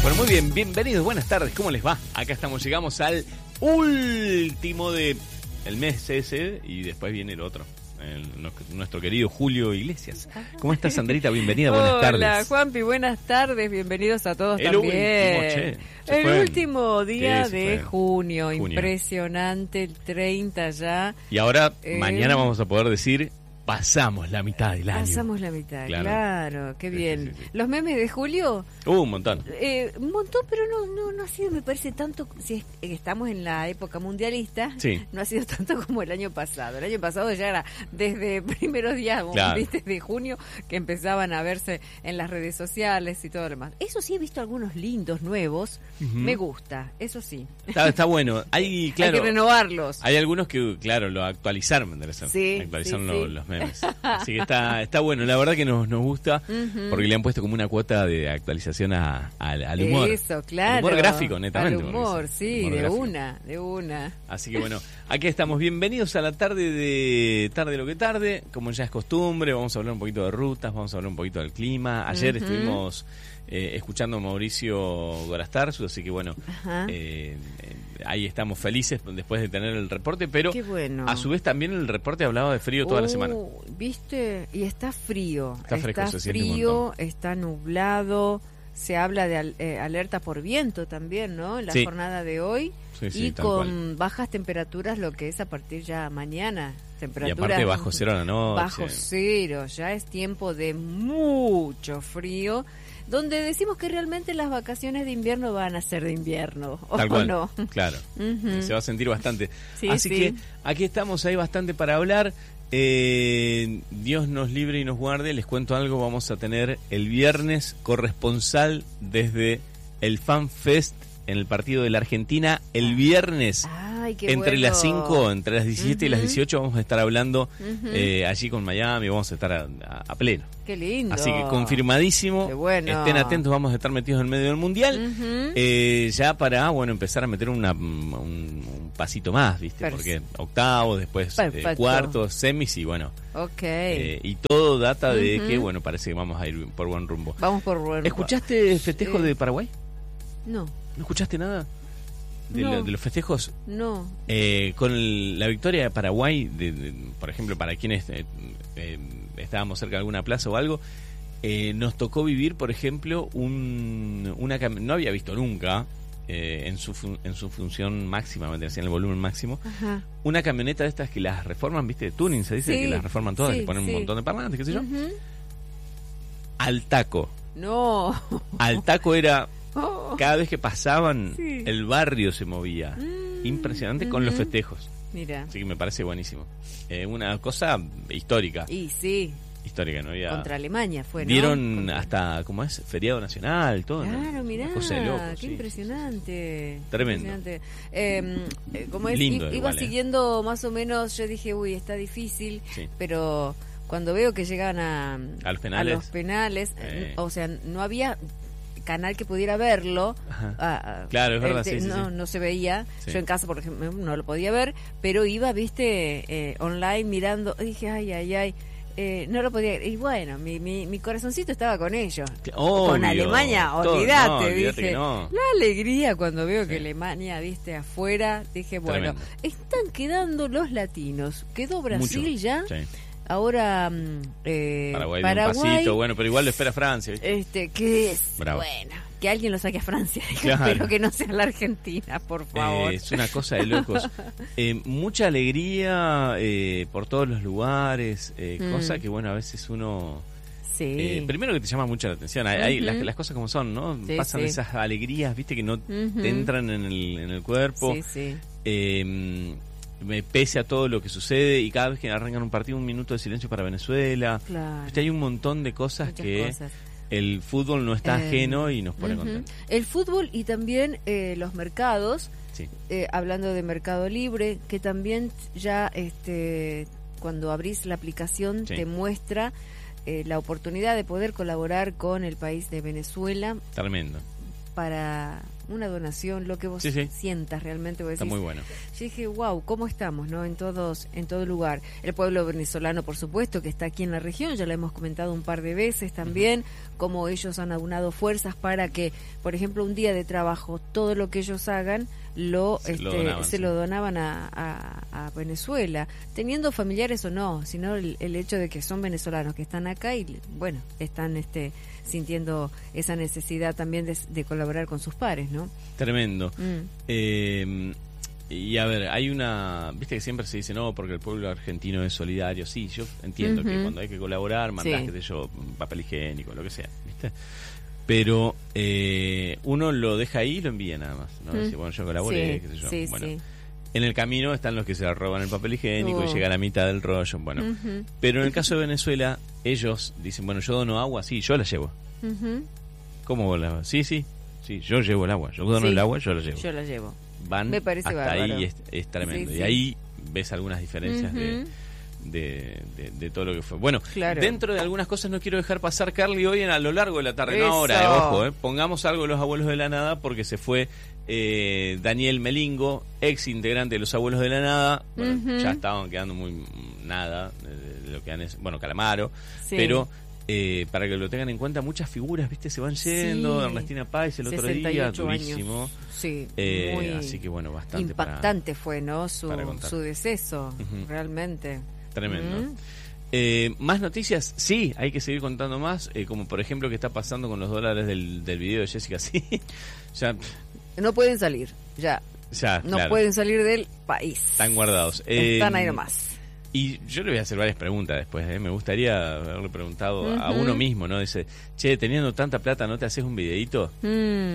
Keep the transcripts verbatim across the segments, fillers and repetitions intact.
Bueno, muy bien, bienvenidos, buenas tardes, ¿cómo les va? Acá estamos, llegamos al último de el mes ese y después viene el otro, el, nuestro querido Julio Iglesias. ¿Cómo estás, Sandrita? Bienvenida, buenas tardes. Hola, Juanpi, buenas tardes, bienvenidos a todos el también. Último, che, el fue. último día sí, sí, de junio, junio, impresionante, el treinta ya. Y ahora, eh, mañana vamos a poder decir... Pasamos la mitad del año. Pasamos la mitad, claro, claro qué sí, bien. Sí, sí, sí. ¿Los memes de Julio? Uh, un montón. Eh, un montón, pero no, no, no ha sido, me parece, tanto, si es, estamos en la época mundialista, sí. no ha sido tanto como el año pasado. El año pasado ya era desde primeros días, claro. ¿viste? De junio, que empezaban a verse en las redes sociales y todo lo demás. Eso sí, he visto algunos lindos, nuevos, uh-huh. Me gusta, eso sí. Está, está bueno. Hay, claro, hay que renovarlos. Hay algunos que, claro, lo actualizaron, me interesa. Sí, actualizaron sí, lo, sí. los memes. Así que está, está bueno. La verdad que nos, nos gusta uh-huh. porque le han puesto como una cuota de actualización a, a, al humor. Eso, claro. Al humor gráfico, netamente. Al humor, sí, humor de gráfico. una, de una. Así que bueno, aquí estamos. Bienvenidos a la tarde de Tarde lo que tarde. Como ya es costumbre, vamos a hablar un poquito de rutas, vamos a hablar un poquito del clima. Ayer uh-huh. estuvimos eh, escuchando a Mauricio Gorastarzu, así que bueno, eh, eh, ahí estamos felices después de tener el reporte, pero Qué bueno. A su vez también el reporte hablaba de frío toda uh, la semana. ¿Viste? Y está frío. Está fresco, está se frío, está nublado. Se habla de al, eh, alerta por viento también, ¿no? En la sí. jornada de hoy. Sí, sí, y con cual. bajas temperaturas, lo que es a partir ya mañana. Temperaturas, y aparte bajo cero a la noche. Bajo cero, ya es tiempo de mucho frío. Donde decimos que realmente las vacaciones de invierno van a ser de invierno, ¿o Tal cual, no? Claro, uh-huh. Se va a sentir bastante. Sí, Así sí. que aquí estamos, hay bastante para hablar. Eh, Dios nos libre y nos guarde. Les cuento algo, vamos a tener el viernes corresponsal desde el Fan Fest en el partido de la Argentina. El viernes, Ay, qué entre bueno. las cinco, entre las diecisiete uh-huh. y las dieciocho, vamos a estar hablando uh-huh. eh, allí con Miami, vamos a estar a, a, a pleno. Qué lindo. Así que confirmadísimo. Qué bueno. Estén atentos, vamos a estar metidos en medio del mundial. Uh-huh. Eh, ya para, bueno, empezar a meter una, un, un pasito más, ¿viste? Perfecto. Porque octavos, después eh, cuartos, semis y bueno. Ok. Eh, y todo data de uh-huh. que, bueno, parece que vamos a ir por buen rumbo. Vamos por buen rumbo. ¿Escuchaste el festejo eh, de Paraguay? No. ¿No escuchaste nada? De, no. la, de los festejos. No. Eh, con el, la victoria de Paraguay, de, de, por ejemplo, para quienes eh, eh, estábamos cerca de alguna plaza o algo, eh, nos tocó vivir, por ejemplo, un, una no había visto nunca eh, en su fun, en su función máxima, me decían el volumen máximo, Ajá. una camioneta de estas que las reforman, ¿viste? De tuning se dice, sí, que las reforman todas, sí, le ponen sí. un montón de parlantes, qué sé yo. Uh-huh. Al taco. No. Al taco era... Cada vez que pasaban, sí. el barrio se movía. Mm, Impresionante uh-huh. con los festejos. Mira. Así que me parece buenísimo. Eh, una cosa histórica. Y sí. Histórica, ¿no? Había... Contra Alemania fue, ¿no? Dieron Contra... hasta, ¿cómo es? Feriado nacional, todo. Claro, ¿no? mirá. Cosa de loco, qué sí. impresionante. Tremendo. Impresionante. Eh, eh, como es, Lindo, iba igual, siguiendo eh. más o menos, yo dije, uy, está difícil, sí. pero cuando veo que llegan a, a los penales, a los penales eh. o sea, no había canal que pudiera verlo. Ah, claro, es verdad, eh, sí, no, sí. no se veía. Sí. Yo en casa, por ejemplo, no lo podía ver, pero iba, viste, eh, online mirando. Dije, ay, ay, ay. Eh, no lo podía. Y bueno, mi, mi, mi corazoncito estaba con ellos. Obvio. Con Alemania, olvídate. No, olvídate dije, no. la alegría cuando veo sí. que Alemania, viste, afuera. Dije, bueno, Tremendo. están quedando los latinos. Quedó Brasil Mucho. ya. Sí. Ahora eh, Paraguay, Paraguay un pasito, bueno, pero igual lo espera Francia, ¿viste? Este, ¿qué es? Bravo. Bueno, que alguien lo saque a Francia, claro. pero que no sea la Argentina, por favor. Eh, es una cosa de locos. eh, mucha alegría eh, por todos los lugares, eh, mm. cosa que, bueno, a veces uno... Sí. Eh, primero que te llama mucho la atención, hay, uh-huh. hay las, las cosas como son, ¿no? Sí, Pasan sí. esas alegrías, ¿viste? Que no uh-huh. te entran en el, en el cuerpo. Sí, sí. Eh, me pese a todo lo que sucede y cada vez que arrancan un partido un minuto de silencio para Venezuela. Claro. Hay un montón de cosas Muchas que cosas. El fútbol no está eh, ajeno y nos pone uh-huh. contentos. El fútbol y también eh, los mercados, sí. eh, hablando de Mercado Libre, que también ya este cuando abrís la aplicación sí. te muestra eh, la oportunidad de poder colaborar con el país de Venezuela. Tremendo. Para una donación, lo que vos sí, sí. sientas realmente. Vos Está decís, muy bueno. Yo dije, wow, ¿cómo estamos, no? En todos, en todo lugar. El pueblo venezolano, por supuesto, que está aquí en la región, ya lo hemos comentado un par de veces también, uh-huh. cómo ellos han aunado fuerzas para que, por ejemplo, un día de trabajo, todo lo que ellos hagan, lo se, este, lo, donaban, se sí. lo donaban a, a, a Venezuela, teniendo familiares o no, sino el, el hecho de que son venezolanos que están acá y, bueno, están este sintiendo esa necesidad también de, de colaborar con sus pares, ¿no? Tremendo. Mm. Eh, y a ver, hay una... Viste que siempre se dice, no, porque el pueblo argentino es solidario. Sí, yo entiendo uh-huh. que cuando hay que colaborar, mandás, sí. qué sé yo, papel higiénico, lo que sea, ¿viste? Pero eh, uno lo deja ahí y lo envía nada más, ¿no? Mm. Dice, bueno, yo colaboré, sí, qué sé yo. Sí, bueno, sí. En el camino están los que se roban el papel higiénico oh. y llega a la mitad del rollo, bueno. Uh-huh. Pero en el caso de Venezuela, ellos dicen, bueno, yo dono agua, sí, yo la llevo. Uh-huh. ¿Cómo vos la? Sí, sí, sí, yo llevo el agua, yo dono sí, el agua, yo la llevo. Yo la llevo. Van Me parece hasta bárbaro. ahí, es, es tremendo. Sí, sí. Y ahí ves algunas diferencias uh-huh. de... De, de, de todo lo que fue. Bueno, claro. dentro de algunas cosas no quiero dejar pasar, Carly, hoy en, a lo largo de la tarde, Eso. no ahora, eh, ojo, eh, pongamos algo de los Abuelos de la Nada, porque se fue eh, Daniel Melingo, ex integrante de los Abuelos de la Nada. Bueno, uh-huh. ya estaban quedando muy nada de, de lo que han es, bueno, Calamaro, sí. pero eh, para que lo tengan en cuenta, muchas figuras, viste, se van yendo. Sí. Ernestina Páez el otro día, durísimo. Sí, eh, muy así que bueno, bastante impactante para, fue, ¿no? Su, su deceso, uh-huh. realmente. Tremendo. Mm. Eh, ¿Más noticias? Sí, hay que seguir contando más, eh, como por ejemplo que está pasando con los dólares del, del video de Jessica. Sí, ya no pueden salir, ya. Ya, no claro. pueden salir del país. Están guardados. Están eh, ahí nomás. Y yo le voy a hacer varias preguntas después. ¿eh? Me gustaría haberle preguntado uh-huh. a uno mismo, ¿no? Dice, che, teniendo tanta plata, ¿no te haces un videíto? Mm.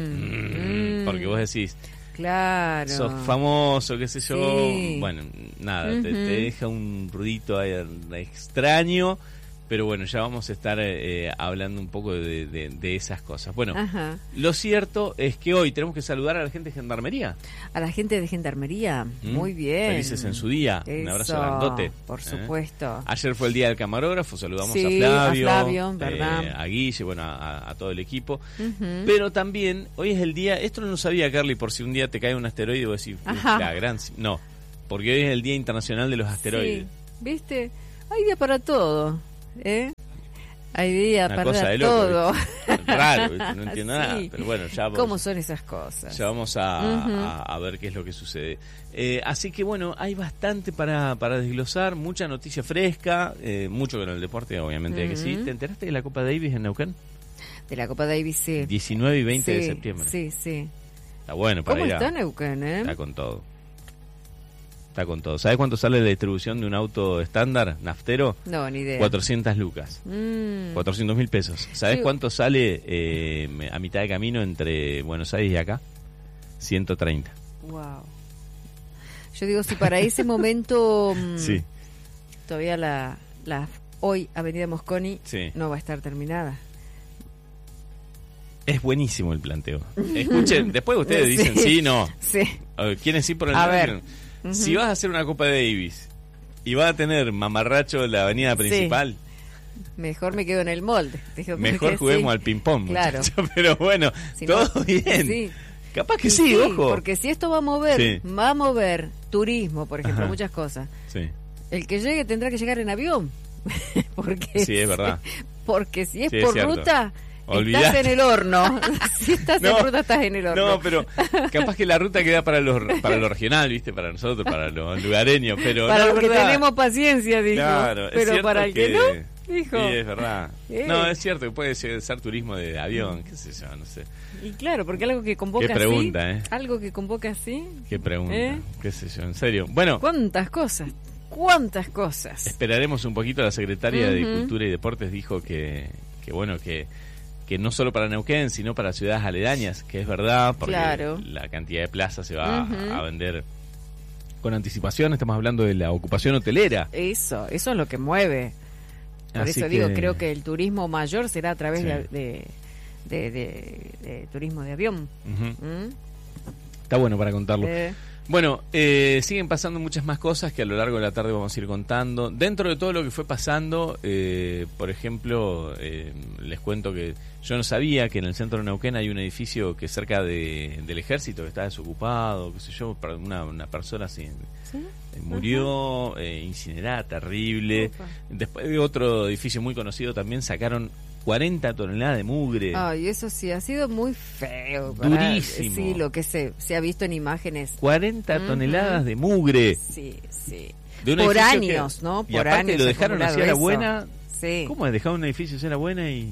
Mm, porque vos decís... Claro. Sos famoso, qué sé yo. Sí. Bueno, nada, uh-huh. te, te deja un ruidito ahí extraño. Pero bueno, ya vamos a estar eh, hablando un poco de, de, de esas cosas. Bueno, Ajá. lo cierto es que hoy tenemos que saludar a la gente de Gendarmería. A la gente de Gendarmería, ¿Mm? Muy bien. Felices en su día. Eso, un abrazo grandote. Por supuesto. ¿eh? Ayer fue el día del camarógrafo, saludamos sí, a Flavio, a, Flavio ¿verdad? Eh, a Guille, bueno, a, a todo el equipo. Uh-huh. Pero también, hoy es el día, esto no lo sabía, Carly, por si un día te cae un asteroide y vos decís, la gran... No, porque hoy es el Día Internacional de los Asteroides. Sí, ¿viste? Hay día para todo, ¿eh? Hay día Una para cosa de todo. Loco, raro, ¿viste? No entiendo sí. nada, pero bueno, ya vamos, ¿Cómo son esas cosas? Ya vamos a, uh-huh. a, a ver qué es lo que sucede. Eh, así que bueno, hay bastante para, para desglosar, mucha noticia fresca, eh, mucho con el deporte, obviamente uh-huh. que sí. ¿Te enteraste de la Copa Davis en Neuquén? De la Copa Davis, sí. diecinueve y veinte sí, de septiembre. Sí, sí. Está bueno para ¿Cómo ir a, está Neuquén, eh? Está con todo. Está con todo. ¿Sabes cuánto sale la distribución de un auto estándar, naftero? No, ni idea. cuatrocientas lucas. Mm. cuatrocientos mil pesos. ¿Sabes sí. cuánto sale eh, a mitad de camino entre Buenos Aires y acá? ciento treinta. Wow. Yo digo, si para ese momento sí. todavía la, la hoy Avenida Mosconi sí. no va a estar terminada. Es buenísimo el planteo. Escuchen, después ustedes sí. dicen sí, no. Sí. ¿Quieren sí por el A nombre? ver. Uh-huh. Si vas a hacer una Copa Davis y vas a tener mamarracho en la avenida principal, sí. mejor me quedo en el molde. Dijo, mejor juguemos sí. al ping-pong, claro. muchachos. Pero bueno, si todo no, bien. Sí. Capaz que y sí, sí, ojo. Porque si esto va a mover, sí. va a mover turismo, por ejemplo, Ajá. muchas cosas. Sí. El que llegue tendrá que llegar en avión. porque sí, es verdad. Porque si es sí, por es ruta... Olvidate. Estás en el horno. Si estás no, en ruta, estás en el horno. No, pero capaz que la ruta queda para lo, para lo regional, ¿viste? Para nosotros, para los lugareños. Pero para no, los que verdad. tenemos paciencia, dijo. Claro, pero para el que, que no, dijo. Sí, es verdad. ¿Eh? No, es cierto que puede ser, ser turismo de avión, qué sé yo, no sé. Y claro, porque algo que convoca qué pregunta, así. ¿eh? Algo que convoca así. Qué pregunta, ¿eh? Qué sé yo, en serio. Bueno. ¿Cuántas cosas? ¿Cuántas cosas? Esperaremos un poquito. La secretaria uh-huh. de Cultura y Deportes dijo que, que bueno, que... que no solo para Neuquén, sino para ciudades aledañas, que es verdad, porque claro. la cantidad de plazas se va uh-huh. a, a vender con anticipación. Estamos hablando de la ocupación hotelera. Eso, eso es lo que mueve. Por Así eso que... digo, creo que el turismo mayor será a través sí. de, de, de, de, de turismo de avión. Uh-huh. ¿Mm? Está bueno para contarlo. Eh. Bueno, eh, siguen pasando muchas más cosas que a lo largo de la tarde vamos a ir contando. Dentro de todo lo que fue pasando, eh, por ejemplo, eh, les cuento que yo no sabía que en el centro de Neuquén hay un edificio que es cerca de, del ejército que está desocupado, qué sé yo, para una, una persona así, ¿sí? eh, murió eh, incinerada, terrible. Opa. Después de otro edificio muy conocido también sacaron cuarenta toneladas de mugre. Ay, eso sí, ha sido muy feo. Durísimo. Sí, lo que se, se ha visto en imágenes. cuarenta uh-huh. toneladas de mugre. Sí, sí. Por años, que, ¿no? Por y aparte años lo dejaron hacia la buena. Sí. ¿Cómo es? Dejaron un edificio hacia la buena y...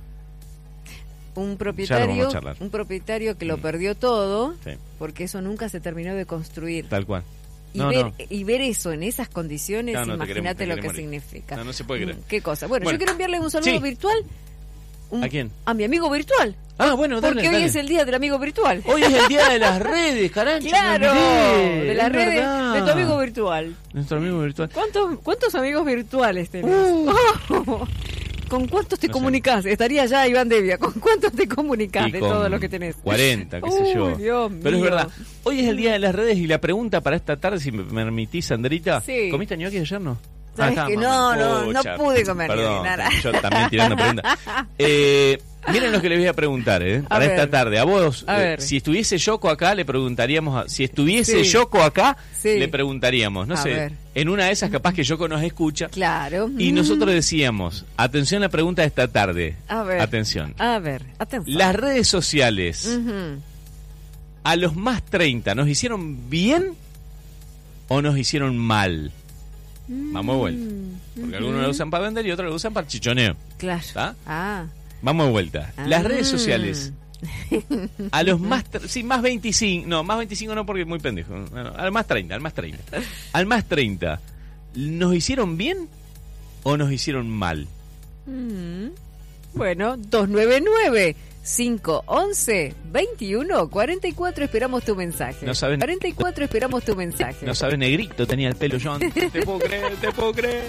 Un propietario, un propietario que lo mm. perdió todo, sí. porque eso nunca se terminó de construir. Tal cual. Y, no, ver, no. y ver eso en esas condiciones, no, no, imagínate lo que significa. No, no se puede creer. ¿Qué cosa? Bueno, bueno yo quiero enviarle un saludo sí. virtual. Un, ¿A quién? A mi amigo virtual. Ah, bueno, dale, Porque dale. hoy es el día del amigo virtual. Hoy es el día de las redes, carajo. Claro, de las redes verdad. de tu amigo virtual. Nuestro amigo virtual. ¿Cuántos, cuántos amigos virtuales tenés? Uh. Oh. ¿Con cuántos te no comunicás? Sé. Estaría ya Iván Devia. ¿Con cuántos te comunicás de todo lo que tenés? cuarenta, qué sé Uy, yo. Dios Pero mío. es verdad. Hoy es el día de las redes y la pregunta para esta tarde, si me permitís, Sandrita. Sí. ¿Comiste ñoqui ayer no? ¿Sabes ah, que no, no, no pude comer Perdón, nada. Yo también tirando preguntas. Eh, miren lo que les voy a preguntar, ¿eh? A Para ver. esta tarde. A vos, a eh, ver. si estuviese Yoko acá, le preguntaríamos. A, si estuviese sí. Yoko acá, sí. le preguntaríamos. No a sé, ver. en una de esas capaz que Yoko nos escucha. Claro. Y nosotros decíamos, atención a la pregunta de esta tarde. A ver. Atención. A ver, atención. Las redes sociales, uh-huh. a los más treinta, ¿nos hicieron bien o nos hicieron mal? Mm. Vamos de vuelta. Porque uh-huh. algunos lo usan para vender y otros lo usan para chichoneo. Claro. ¿Está? Ah. Vamos de vuelta. Ah. Las redes sociales, a los más... Sí, más veinticinco. No, más veinticinco no porque es muy pendejo. Bueno, al más treinta, al más treinta. Al más treinta, ¿nos hicieron bien o nos hicieron mal? Mm. Bueno, dos nueve nueve, cinco once, veintiuno, cuarenta y cuatro, esperamos tu mensaje. No saben... cuarenta y cuatro, esperamos tu mensaje. No sabes, negrito tenía el pelo yo antes. Te puedo creer, te puedo creer.